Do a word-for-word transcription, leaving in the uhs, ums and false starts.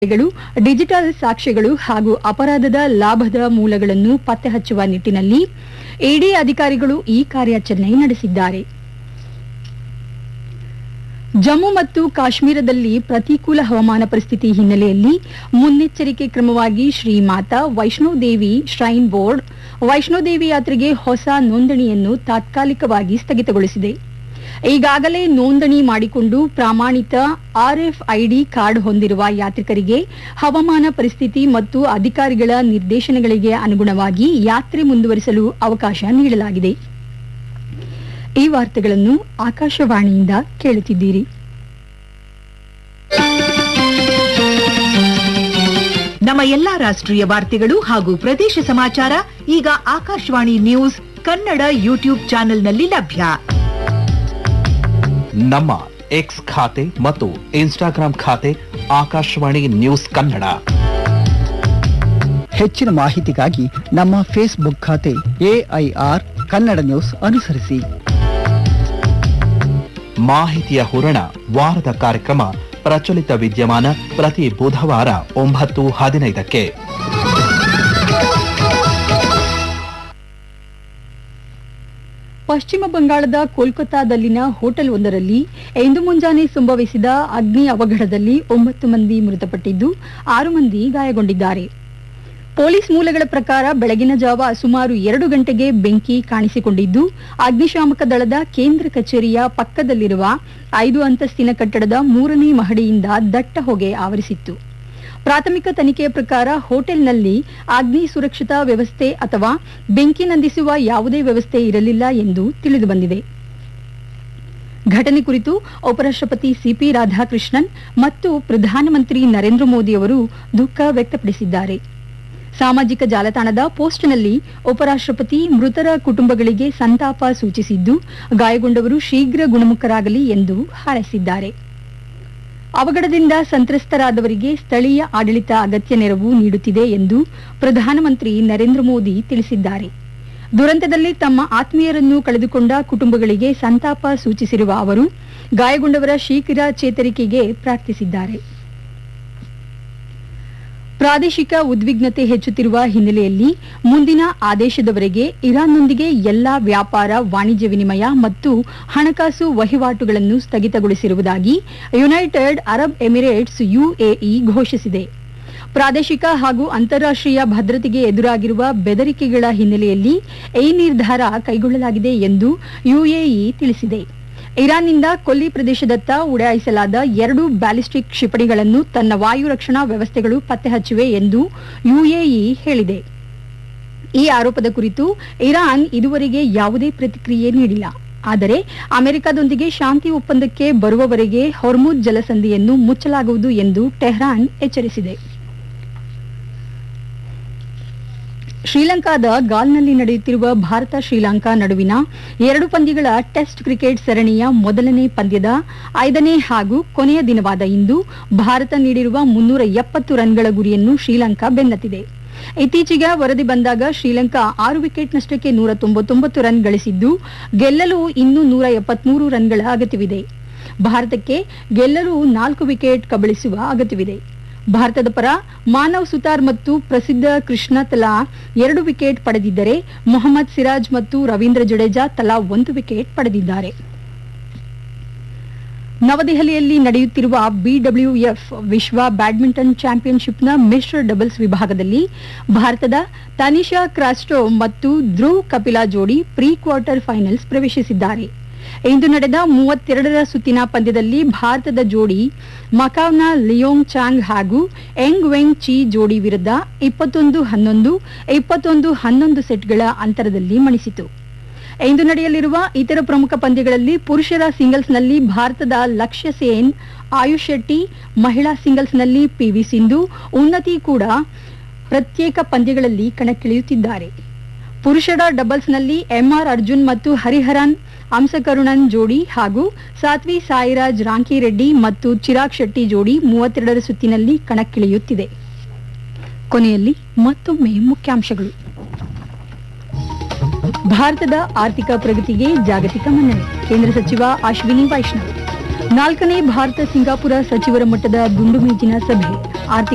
ಗಳು ಡಿಜಿಟಲ್ ಸಾಕ್ಷ್ಯಗಳು ಹಾಗೂ ಅಪರಾಧದ ಲಾಭದ ಮೂಲಗಳನ್ನು ಪತ್ತೆ ಹಚ್ಚುವ ನಿಟ್ಟಿನಲ್ಲಿ ಇಡಿ ಅಧಿಕಾರಿಗಳು ಈ ಕಾರ್ಯಾಚರಣೆ ನಡೆಸಿದ್ದಾರೆ. ಜಮ್ಮು ಮತ್ತು ಕಾಶ್ಮೀರದಲ್ಲಿ ಪ್ರತಿಕೂಲ ಹವಾಮಾನ ಪರಿಸ್ಥಿತಿ ಹಿನ್ನೆಲೆಯಲ್ಲಿ ಮುನ್ನೆಚ್ಚರಿಕೆ ಕ್ರಮವಾಗಿ ಶ್ರೀ ಮಾತಾ ವೈಷ್ಣೋದೇವಿ ಶ್ರೈನ್ ಬೋರ್ಡ್ ವೈಷ್ಣೋದೇವಿ ಯಾತ್ರೆಗೆ ಹೊಸ ನೋಂದಣಿಯನ್ನು ತಾತ್ಕಾಲಿಕವಾಗಿ ಸ್ಥಗಿತಗೊಳಿಸಿದೆ. ಈಗಾಗಲೇ ನೋಂದಣಿ ಮಾಡಿಕೊಂಡು ಪ್ರಾಮಾಣಿತ ಆರ್ಎಫ್ಐಡಿ ಕಾರ್ಡ್ ಹೊಂದಿರುವ ಯಾತ್ರಿಕರಿಗೆ ಹವಾಮಾನ ಪರಿಸ್ಥಿತಿ ಮತ್ತು ಅಧಿಕಾರಿಗಳ ನಿರ್ದೇಶನಗಳಿಗೆ ಅನುಗುಣವಾಗಿ ಯಾತ್ರೆ ಮುಂದುವರಿಸಲು ಅವಕಾಶ ನೀಡಲಾಗಿದೆ. ಈ ವಾರ್ತೆಗಳನ್ನು ಆಕಾಶವಾಣಿಯಿಂದ ಕೇಳುತ್ತಿದ್ದೀರಿ. ನಮ್ಮ ಎಲ್ಲಾ ರಾಷ್ಟ್ರೀಯ ವಾರ್ತೆಗಳು ಹಾಗೂ ಪ್ರದೇಶ ಸಮಾಚಾರ ಈಗ ಆಕಾಶವಾಣಿ ನ್ಯೂಸ್ ಕನ್ನಡ ಯೂಟ್ಯೂಬ್ ಚಾನೆಲ್ನಲ್ಲಿ ಲಭ್ಯ. ನಮ್ಮ ಎಕ್ಸ್ ಖಾತೆ ಮತ್ತು ಇನ್ಸ್ಟಾಗ್ರಾಂ ಖಾತೆ ಆಕಾಶವಾಣಿ ನ್ಯೂಸ್ ಕನ್ನಡ. ಹೆಚ್ಚಿನ ಮಾಹಿತಿಗಾಗಿ ನಮ್ಮ ಫೇಸ್ಬುಕ್ ಖಾತೆ ಎಐಆರ್ ಕನ್ನಡ ನ್ಯೂಸ್ ಅನುಸರಿಸಿ. ಮಾಹಿತಿಯ ಹೂರಣ ವಾರದ ಕಾರ್ಯಕ್ರಮ ಪ್ರಚಲಿತ ವಿದ್ಯಮಾನ ಪ್ರತಿ ಬುಧವಾರ ಒಂಬತ್ತು ಹದಿನೈದಕ್ಕೆ. ಪಶ್ಚಿಮ ಬಂಗಾಳದ ಕೋಲ್ಕತ್ತಾದಲ್ಲಿನ ಹೋಟೆಲ್ ಒಂದರಲ್ಲಿ ಇಂದು ಮುಂಜಾನೆ ಸಂಭವಿಸಿದ ಅಗ್ನಿ ಅವಘಡದಲ್ಲಿ ಒಂಬತ್ತು ಮಂದಿ ಮೃತಪಟ್ಟಿದ್ದು ಆರು ಮಂದಿ ಗಾಯಗೊಂಡಿದ್ದಾರೆ. ಪೊಲೀಸ್ ಮೂಲಗಳ ಪ್ರಕಾರ ಬೆಳಗಿನ ಜಾವ ಸುಮಾರು ಎರಡು ಗಂಟೆಗೆ ಬೆಂಕಿ ಕಾಣಿಸಿಕೊಂಡಿದ್ದು ಅಗ್ನಿಶಾಮಕ ದಳದ ಕೇಂದ್ರ ಕಚೇರಿಯ ಪಕ್ಕದಲ್ಲಿರುವ ಐದು ಅಂತಸ್ತಿನ ಕಟ್ಟಡದ ಮೂರನೇ ಮಹಡಿಯಿಂದ ದಟ್ಟ ಹೊಗೆ ಆವರಿಸಿತ್ತು. ಪ್ರಾಥಮಿಕ ತನಿಖೆಯ ಪ್ರಕಾರ ಹೋಟೆಲ್ನಲ್ಲಿ ಅಗ್ನಿ ಸುರಕ್ಷತಾ ವ್ಯವಸ್ಥೆ ಅಥವಾ ಬೆಂಕಿ ನಂದಿಸುವ ಯಾವುದೇ ವ್ಯವಸ್ಥೆ ಇರಲಿಲ್ಲ ಎಂದು ತಿಳಿದುಬಂದಿದೆ. ಘಟನೆ ಕುರಿತು ಉಪರಾಷ್ಟ್ರಪತಿ ಸಿಪಿ ರಾಧಾಕೃಷ್ಣನ್ ಮತ್ತು ಪ್ರಧಾನಮಂತ್ರಿ ನರೇಂದ್ರ ಮೋದಿ ಅವರು ದುಃಖ ವ್ಯಕ್ತಪಡಿಸಿದ್ದಾರೆ. ಸಾಮಾಜಿಕ ಜಾಲತಾಣದ ಪೋಸ್ಟ್ನಲ್ಲಿ ಉಪರಾಷ್ಟ್ರಪತಿ ಮೃತರ ಕುಟುಂಬಗಳಿಗೆ ಸಂತಾಪ ಸೂಚಿಸಿದ್ದು ಗಾಯಗೊಂಡವರು ಶೀಘ್ರ ಗುಣಮುಖರಾಗಲಿ ಎಂದು ಹಾರೈಸಿದ್ದಾರೆ. ಅವಘಡದಿಂದ ಸಂತ್ರಸ್ತರಾದವರಿಗೆ ಸ್ಥಳೀಯ ಆಡಳಿತ ಅಗತ್ಯ ನೆರವು ನೀಡುತ್ತಿದೆ ಎಂದು ಪ್ರಧಾನಮಂತ್ರಿ ನರೇಂದ್ರ ಮೋದಿ ತಿಳಿಸಿದ್ದಾರೆ. ದುರಂತದಲ್ಲಿ ತಮ್ಮ ಆತ್ಮೀಯರನ್ನು ಕಳೆದುಕೊಂಡ ಕುಟುಂಬಗಳಿಗೆ ಸಂತಾಪ ಸೂಚಿಸಿರುವ ಅವರು ಗಾಯಗೊಂಡವರ ಶೀಘ್ರ ಚೇತರಿಕೆಗೆ ಪ್ರಾರ್ಥಿಸಿದ್ದಾರೆ. ಪ್ರಾದೇಶಿಕ ಉದ್ವಿಗ್ನತೆ ಹೆಚ್ಚುತ್ತಿರುವ ಹಿನ್ನೆಲೆಯಲ್ಲಿ ಮುಂದಿನ ಆದೇಶದವರೆಗೆ ಇರಾನ್ನೊಂದಿಗೆ ಎಲ್ಲಾ ವ್ಯಾಪಾರ ವಾಣಿಜ್ಯ ವಿನಿಮಯ ಮತ್ತು ಹಣಕಾಸು ವಹಿವಾಟುಗಳನ್ನು ಸ್ಥಗಿತಗೊಳಿಸಿರುವುದಾಗಿ ಯುನೈಟೆಡ್ ಅರಬ್ ಎಮಿರೇಟ್ಸ್ ಯುಎಇ ಘೋಷಿಸಿದೆ. ಪ್ರಾದೇಶಿಕ ಹಾಗೂ ಅಂತಾರಾಷ್ಟೀಯ ಭದ್ರತೆಗೆ ಎದುರಾಗಿರುವ ಬೆದರಿಕೆಗಳ ಹಿನ್ನೆಲೆಯಲ್ಲಿ ಈ ನಿರ್ಧಾರ ಕೈಗೊಳ್ಳಲಾಗಿದೆ ಎಂದು ಯುಎಇ ತಿಳಿಸಿದೆ. ಇರಾನ್ನಿಂದ ಕೊಲ್ಲಿ ಪ್ರದೇಶದತ್ತ ಉಡಾಯಿಸಲಾದ ಎರಡು ಬ್ಯಾಲಿಸ್ಟಿಕ್ ಕ್ಷಿಪಣಿಗಳನ್ನು ತನ್ನ ವಾಯು ರಕ್ಷಣಾ ವ್ಯವಸ್ಥೆಗಳು ಪತ್ತೆ ಹಚ್ಚಿವೆ ಎಂದು ಯುಎಇ ಹೇಳಿದೆ. ಈ ಆರೋಪದ ಕುರಿತು ಇರಾನ್ ಇದುವರೆಗೆ ಯಾವುದೇ ಪ್ರತಿಕ್ರಿಯೆ ನೀಡಿಲ್ಲ. ಆದರೆ ಅಮೆರಿಕದೊಂದಿಗೆ ಶಾಂತಿ ಒಪ್ಪಂದಕ್ಕೆ ಬರುವವರೆಗೆ ಹೊರ್ಮುಜ್ ಜಲಸಂಧಿಯನ್ನು ಮುಚ್ಚಲಾಗುವುದು ಎಂದು ಟೆಹರಾನ್ ಎಚ್ಚರಿಸಿದೆ. ಶ್ರೀಲಂಕಾದ ಗಾಲ್ನಲ್ಲಿ ನಡೆಯುತ್ತಿರುವ ಭಾರತ ಶ್ರೀಲಂಕಾ ನಡುವಿನ ಎರಡು ಪಂದ್ಯಗಳ ಟೆಸ್ಟ್ ಕ್ರಿಕೆಟ್ ಸರಣಿಯ ಮೊದಲನೇ ಪಂದ್ಯದ ಐದನೇ ಹಾಗೂ ಕೊನೆಯ ದಿನವಾದ ಇಂದು ಭಾರತ ನೀಡಿರುವ ಮುನ್ನೂರ ಎಪ್ಪತ್ತು ರನ್ಗಳ ಗುರಿಯನ್ನು ಶ್ರೀಲಂಕಾ ಬೆನ್ನತ್ತಿದೆ. ಇತ್ತೀಚೆಗೆ ವರದಿ ಬಂದಾಗ ಶ್ರೀಲಂಕಾ ಆರು ವಿಕೆಟ್ನಷ್ಟಕ್ಕೆ ನೂರ ತೊಂಬತ್ತೊಂಬತ್ತು ರನ್ ಗಳಿಸಿದ್ದು ಗೆಲ್ಲಲು ಇನ್ನೂ ನೂರ ಎಪ್ಪತ್ಮೂರು ರನ್ಗಳ ಅಗತ್ಯವಿದೆ. ಭಾರತಕ್ಕೆ ಗೆಲ್ಲಲು ನಾಲ್ಕು ವಿಕೆಟ್ ಕಬಳಿಸುವ ಅಗತ್ಯವಿದೆ. ಭಾರತದ ಪರ ಮಾನವ್ ಸುತಾರ್ ಮತ್ತು ಪ್ರಸಿದ್ಧ ಕೃಷ್ಣ ತಲಾ ಎರಡು ವಿಕೆಟ್ ಪಡೆದಿದ್ದರೆ ಮೊಹಮ್ಮದ್ ಸಿರಾಜ್ ಮತ್ತು ರವೀಂದ್ರ ಜಡೇಜಾ ತಲಾ ಒಂದು ವಿಕೆಟ್ ಪಡೆದಿದ್ದಾರೆ. ನವದೆಹಲಿಯಲ್ಲಿ ನಡೆಯುತ್ತಿರುವ ಬಿಡಬ್ಲ್ಯೂಎಫ್ ವಿಶ್ವ ಬ್ಯಾಡ್ಮಿಂಟನ್ ಚಾಂಪಿಯನ್ಶಿಪ್ನ ಮಿಶ್ರ ಡಬಲ್ಸ್ ವಿಭಾಗದಲ್ಲಿ ಭಾರತದ ತನಿಷಾ ಕ್ರಾಸ್ಟೋ ಮತ್ತು ಧ್ರುವ್ ಕಪಿಲಾ ಜೋಡಿ ಪ್ರೀ ಕ್ವಾರ್ಟರ್ ಫೈನಲ್ಸ್ ಪ್ರವೇಶಿಸಿದ್ದಾರೆ. ಇಂದು ನಡೆದ ಮೂವತ್ತೆರಡರ ಸುತ್ತಿನ ಪಂದ್ಯದಲ್ಲಿ ಭಾರತದ ಜೋಡಿ ಮಕಾವ್ನ ಲಿಯೋಂಗ್ ಚಾಂಗ್ ಹಾಗೂ ಎಂಗ್ ವೆಂಗ್ ಚಿ ಜೋಡಿ ವಿರುದ್ಧ ಇಪ್ಪತ್ತೊಂದು ಹನ್ನೊಂದು ಇಪ್ಪತ್ತೊಂದು ಹನ್ನೊಂದು ಸೆಟ್ಗಳ ಅಂತರದಲ್ಲಿ ಮಣಿಸಿತು. ಇಂದು ನಡೆಯಲಿರುವ ಇತರ ಪ್ರಮುಖ ಪಂದ್ಯಗಳಲ್ಲಿ ಪುರುಷರ ಸಿಂಗಲ್ಸ್ನಲ್ಲಿ ಭಾರತದ ಲಕ್ಷ್ಯ ಸೇನ್, ಆಯುಷ್ ಶೆಟ್ಟಿ, ಮಹಿಳಾ ಸಿಂಗಲ್ಸ್ನಲ್ಲಿ ಪಿವಿ ಸಿಂಧು, ಉನ್ನತಿ ಕೂಡ ಪ್ರತ್ಯೇಕ ಪಂದ್ಯಗಳಲ್ಲಿ ಕಣಕ್ಕಿಳಿಯುತ್ತಿದ್ದಾರೆ. ಪುರುಷರ ಡಬಲ್ಸ್ನಲ್ಲಿ ಎಂಆರ್ ಅರ್ಜುನ್ ಮತ್ತು ಹರಿಹರನ್ ಅಂಸಕರುಣನ್ ಜೋಡಿ ಹಾಗೂ ಸಾತ್ವಿ ಸಾಯಿರಾಜ್ ರಾಂಕಿರೆಡ್ಡಿ ಮತ್ತು ಚಿರಾಗ್ ಶೆಟ್ಟಿ ಜೋಡಿ ಮೂವತ್ತೆರಡರ ಸುತ್ತಿನಲ್ಲಿ ಕಣಕ್ಕಿಳಿಯುತ್ತಿದೆ. ಕೊನೆಯಲ್ಲಿ ಮತ್ತೊಮ್ಮೆ ಮುಖ್ಯಾಂಶಗಳು. ಭಾರತದ ಆರ್ಥಿಕ ಪ್ರಗತಿಗೆ ಜಾಗತಿಕ ಮನ್ನಣೆ, ಕೇಂದ್ರ ಸಚಿವ ಅಶ್ವಿನಿ ವೈಷ್ಣವ್. ನಾಲ್ಕನೇ ಭಾರತ ಸಿಂಗಾಪುರ ಸಚಿವರ ಮಟ್ಟದ ದುಂಡು ಮೇಜಿನ ಸಭೆ. ಆರ್ಥಿಕ